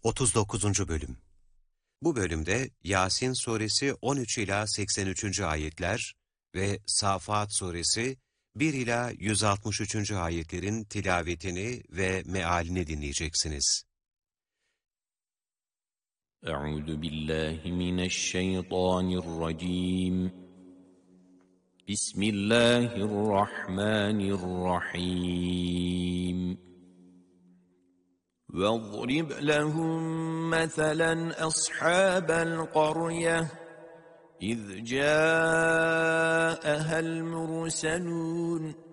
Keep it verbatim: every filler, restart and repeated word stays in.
otuz dokuzuncu Bölüm. Bu bölümde Yasin suresi on üç ila seksen üçüncü ayetler ve Safat suresi bir ila yüz altmış üçüncü ayetlerin tilavetini ve mealini dinleyeceksiniz. Euzu billahi mineşşeytanirracim. Bismillahirrahmanirrahim. وَاضْرِبْ لَهُم مَّثَلًا أَصْحَابَ الْقَرْيَةِ إِذْ جَاءَهَا الْمُرْسَلُونَ